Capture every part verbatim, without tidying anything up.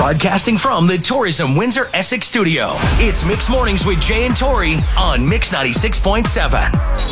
Broadcasting from the Tourism Windsor Essex studio, it's Mix Mornings with Jay and Tori on Mix ninety-six point seven.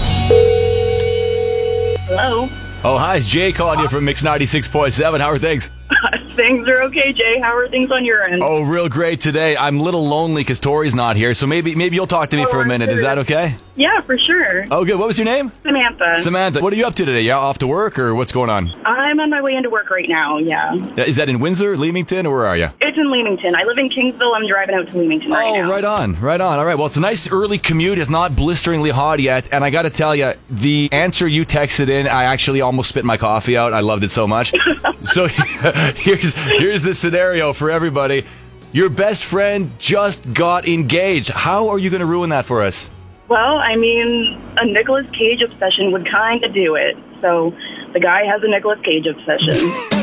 Hello. Oh, hi, it's Jay calling you from Mix ninety-six point seven. How are things? Things are okay, Jay. How are things on your end? Oh, real great today. I'm a little lonely because Tori's not here, so maybe maybe you'll talk to me oh, for a minute. Sure. Is that okay? Yeah, for sure. Oh, good. What was your name? Samantha. Samantha. What are you up to today? You off to work or what's going on? I'm on my way into work right now, yeah. Is that in Windsor, Leamington, or where are you? It's in Leamington. I live in Kingsville. I'm driving out to Leamington right oh, now. Oh, right on. Right on. All right. Well, it's a nice early commute. It's not blisteringly hot yet. And I got to tell you, the answer you texted in, I actually almost spit my coffee out. I loved it so much. So here's here's the scenario for everybody. Your best friend just got engaged. How are you going to ruin that for us? Well, I mean, a Nicolas Cage obsession would kind of do it. So the guy has a Nicolas Cage obsession.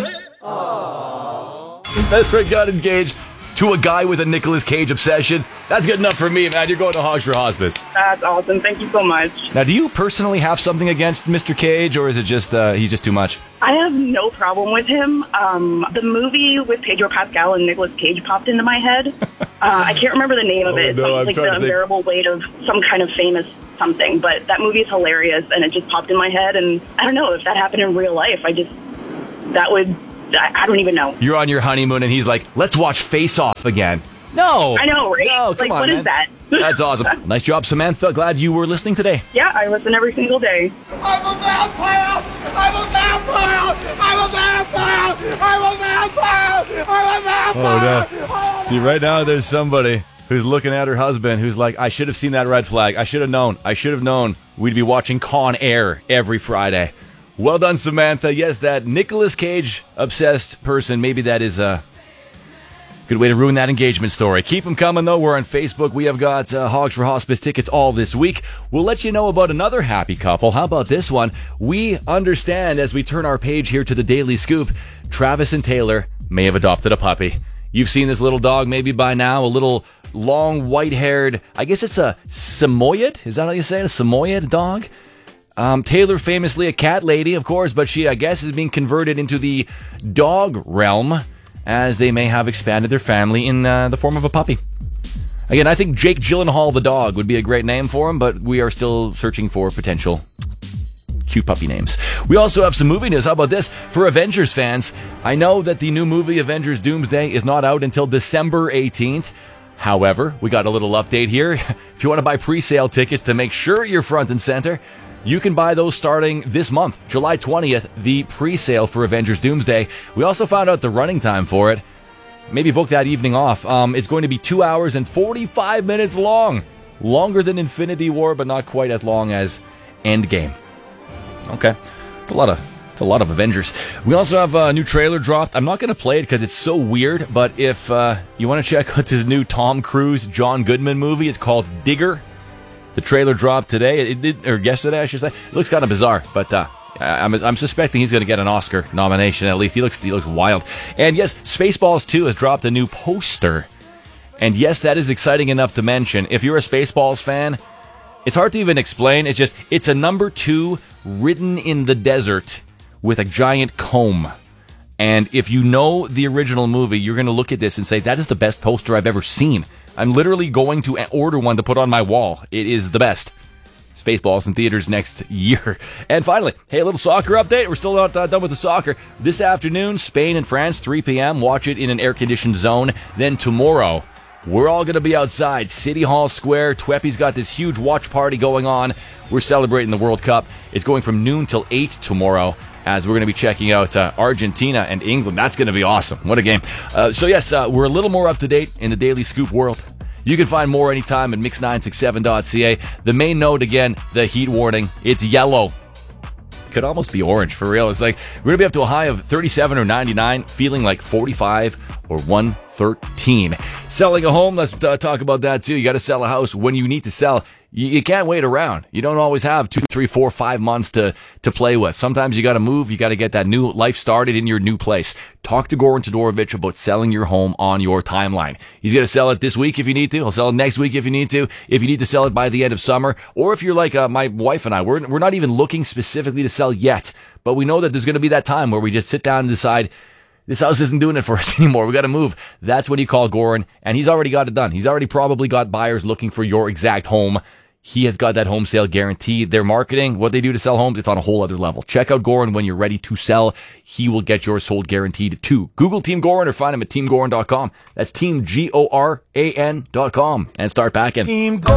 Your best friend got engaged to a guy with a Nicolas Cage obsession. That's good enough for me, man. You're going to Hogs for Hospice. That's awesome. Thank you so much. Now, do you personally have something against Mister Cage, or is it just uh, he's just too much? I have no problem with him. Um, the movie with Pedro Pascal and Nicolas Cage popped into my head. uh, I can't remember the name of oh, it. No, Something I'm like trying the to think. unbearable weight of some kind of famous something. But that movie is hilarious, and it just popped in my head. And I don't know if that happened in real life. I just that would I, I don't even know. You're on your honeymoon, and he's like, "Let's watch Face Off again." No, I know, right? No, come like, on, what man. is that? That's awesome. Nice job, Samantha. Glad you were listening today. Yeah, I listen every single day. I'm a vampire! I'm a vampire! I'm a vampire! I'm a vampire! I'm a vampire! Oh, no. See, right now there's somebody who's looking at her husband who's like, I should have seen that red flag. I should have known. I should have known we'd be watching Con Air every Friday. Well done, Samantha. Yes, that Nicolas Cage obsessed person, maybe that is a good way to ruin that engagement story. Keep them coming, though. We're on Facebook. We have got uh, Hogs for Hospice tickets all this week. We'll let you know about another happy couple. How about this one? We understand as we turn our page here to the Daily Scoop, Travis and Taylor may have adopted a puppy. You've seen this little dog maybe by now, a little long white-haired, I guess it's a Samoyed? Is that how you say it? A Samoyed dog? Um, Taylor, famously a cat lady, of course, but she, I guess, is being converted into the dog realm, as they may have expanded their family in uh, the form of a puppy. Again, I think Jake Gyllenhaal the dog would be a great name for him, but we are still searching for potential cute puppy names. We also have some movie news. How about this? For Avengers fans, I know that the new movie Avengers Doomsday is not out until December eighteenth. However, we got a little update here. If you want to buy pre-sale tickets to make sure you're front and center, you can buy those starting this month, July twentieth, the pre-sale for Avengers Doomsday. We also found out the running time for it. Maybe book that evening off. Um, it's going to be two hours and forty-five minutes long. Longer than Infinity War, but not quite as long as Endgame. Okay. It's a lot of, it's a lot of Avengers. We also have a new trailer dropped. I'm not going to play it because it's so weird, but if uh, you want to check out this new Tom Cruise, John Goodman movie, it's called Digger. The trailer dropped today, it did, or yesterday, I should say. It looks kind of bizarre, but uh, I'm, I'm suspecting he's going to get an Oscar nomination at least. He looks he looks wild. And yes, Spaceballs two has dropped a new poster. And yes, that is exciting enough to mention. If you're a Spaceballs fan, it's hard to even explain. It's just, it's a number two written in the desert with a giant comb. And if you know the original movie, you're going to look at this and say, that is the best poster I've ever seen. I'm literally going to order one to put on my wall. It is the best. Spaceballs in theaters next year. And finally, hey, a little soccer update. We're still not uh, done with the soccer. This afternoon, Spain and France, three p.m. Watch it in an air-conditioned zone. Then tomorrow, we're all going to be outside City Hall Square. Tweppy's got this huge watch party going on. We're celebrating the World Cup. It's going from noon till eight tomorrow, as we're going to be checking out uh, Argentina and England. That's going to be awesome. What a game. Uh, so yes, uh, we're a little more up to date in the Daily Scoop world. You can find more anytime at mix nine six seven dot c a. The main note, again, the heat warning. It's yellow. Could almost be orange, for real. It's like we're going to be up to a high of thirty-seven or ninety-nine, feeling like forty-five or one thirteen. Selling a home, let's uh, talk about that too. You got to sell a house when you need to sell. You, you can't wait around. You don't always have two, three, four, five months to, to play with. Sometimes you got to move. You got to get that new life started in your new place. Talk to Goran Todorovic about selling your home on your timeline. He's going to sell it this week if you need to. He'll sell it next week if you need to. If you need to sell it by the end of summer, or if you're like uh, my wife and I, we're we're not even looking specifically to sell yet, but we know that there's going to be that time where we just sit down and decide, this house isn't doing it for us anymore. We got to move. That's when you call Goran, and he's already got it done. He's already probably got buyers looking for your exact home. He has got that home sale guarantee. Their marketing, what they do to sell homes, it's on a whole other level. Check out Goran when you're ready to sell. He will get yours sold guaranteed too. Google Team Goran or find him at team goran dot com. That's team G O R A N dot com. And start packing. Team Goran.